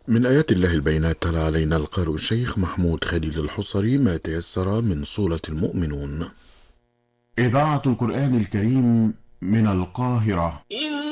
من آيات الله البينات تلا علينا القارئ الشيخ محمود خليل الحصري ما تيسر من سورة المؤمنون. إذاعة القرآن الكريم من القاهرة.